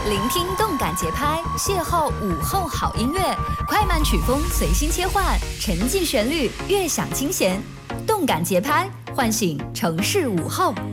聆听动感节拍，邂逅午后好音乐，快慢曲风随心切换，沉寂旋律，悦享清闲。动感节拍，唤醒城市午后。